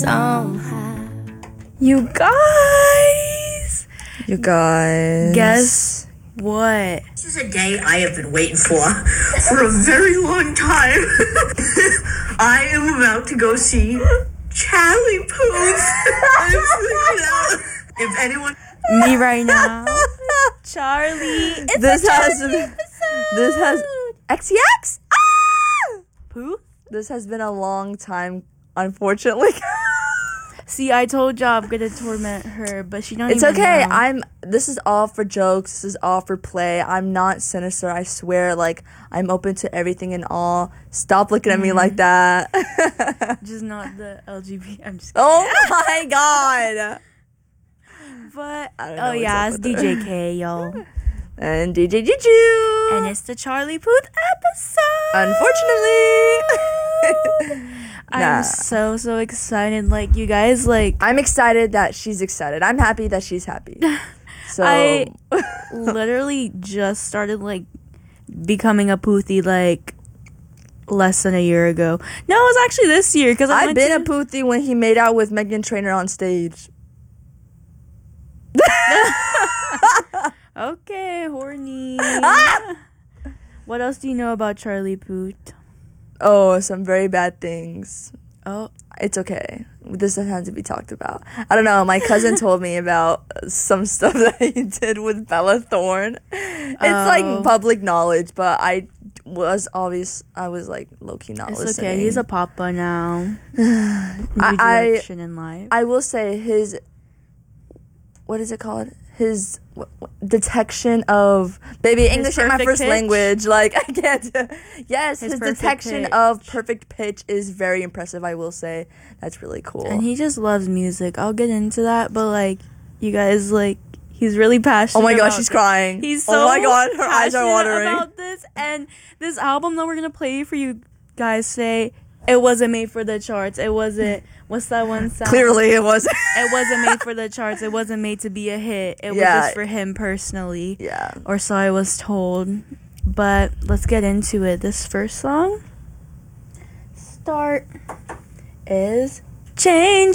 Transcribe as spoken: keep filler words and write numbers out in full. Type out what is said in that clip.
somehow. You guys! You guys. Guess what? This is a day I have been waiting for for a very long time. I am about to go see Charlie Puth. If anyone... Me right now. Charlie. It's this a has Charlie episode. This has X T X. Ah! Puth? This has been a long time, unfortunately. See, I told y'all I'm gonna torment her, but she don't It's even okay. know. I'm. This is all for jokes. This is all for play. I'm not sinister. I swear. Like, I'm open to everything and all. Stop looking at me like that. Just not the L G B T. I'm just. Oh my god. But I don't know oh what's yeah, up it's with D J K, y'all, And D J Juju. and it's the Charlie Puth episode. Unfortunately. I'm Nah. so so excited. Like, you guys, like, I'm excited that she's excited. I'm happy that she's happy. So I literally just started like becoming a Poothie like less than a year ago. No, it was actually this year because I've been a Poothie when he made out with Meghan Trainor on stage. Okay, horny. What else do you know about Charlie Puth? Oh, some very bad things. Oh, It's okay. This doesn't have to be talked about. I don't know. My cousin told me about some stuff that he did with Bella Thorne. It's Oh. like public knowledge, but I was obvious. I was like low key not it's listening. okay. He's a papa now. New I- direction in life. I will say his. What is it called? His what, what, detection of baby His English ain't my perfect first pitch? language. Like I can't. Yes, His his, perfect detection pitch. of perfect pitch is very impressive. I will say that's really cool. And he just loves music. I'll get into that, but like, you guys, like, he's really passionate. Oh my gosh, about she's this. crying. He's so Oh my god, her eyes are passionate watering. about this, and this album that we're gonna play for you guys say it wasn't made for the charts. It wasn't. What's that one song? Clearly, it was. It wasn't made for the charts. It wasn't made to be a hit. It Yeah. was just for him personally. Yeah. Or so I was told. But let's get into it. This first song, start, is Change.